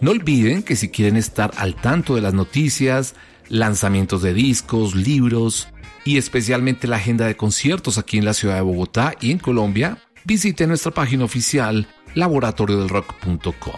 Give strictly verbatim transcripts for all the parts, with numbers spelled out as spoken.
No olviden que si quieren estar al tanto de las noticias, lanzamientos de discos, libros y especialmente la agenda de conciertos aquí en la ciudad de Bogotá y en Colombia, visiten nuestra página oficial laboratorio del rock punto com.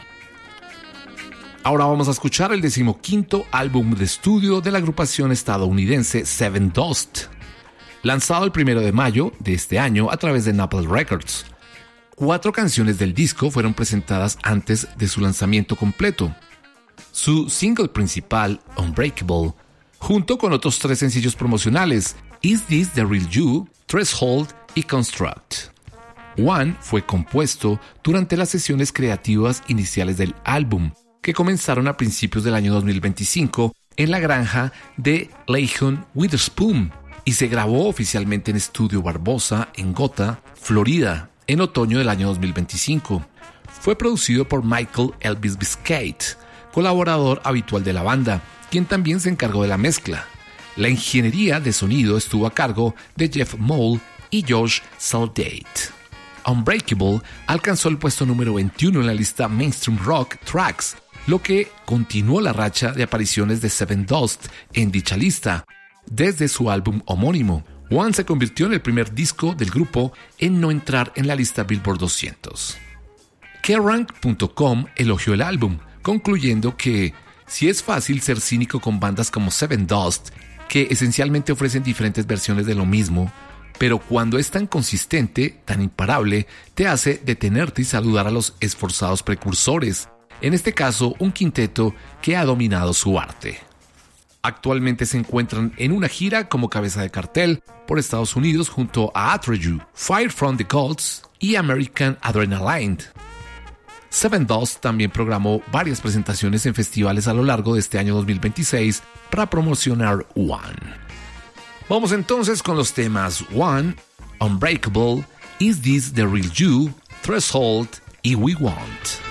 Ahora vamos a escuchar el decimoquinto álbum de estudio de la agrupación estadounidense Sevendust, lanzado el primero de mayo de este año a través de Napalm Records. Cuatro canciones del disco fueron presentadas antes de su lanzamiento completo. Su single principal, Unbreakable, junto con otros tres sencillos promocionales, Is This the Real You, Threshold y Construct. One fue compuesto durante las sesiones creativas iniciales del álbum, que comenzaron a principios del año dos mil veinticinco en la granja de Leighton Witherspoon y se grabó oficialmente en Estudio Barbosa en Gotha, Florida, en otoño del año dos mil veinticinco. Fue producido por Michael Elvis Biscate, colaborador habitual de la banda, quien también se encargó de la mezcla. La ingeniería de sonido estuvo a cargo de Jeff Moll y Josh Saldate. Unbreakable alcanzó el puesto número veintiuno en la lista Mainstream Rock Tracks, lo que continuó la racha de apariciones de Sevendust en dicha lista. Desde su álbum homónimo, One se convirtió en el primer disco del grupo en no entrar en la lista Billboard doscientos. Kerrang punto com elogió el álbum, concluyendo que si es fácil ser cínico con bandas como Sevendust, que esencialmente ofrecen diferentes versiones de lo mismo, pero cuando es tan consistente, tan imparable, te hace detenerte y saludar a los esforzados precursores, en este caso un quinteto que ha dominado su arte. Actualmente se encuentran en una gira como cabeza de cartel por Estados Unidos junto a Atreyu, Fire from the Gods y American Adrenaline. Sevendust también programó varias presentaciones en festivales a lo largo de este año dos mil veintiséis para promocionar One. Vamos entonces con los temas One, Unbreakable, Is This the Real You, Threshold y We Want.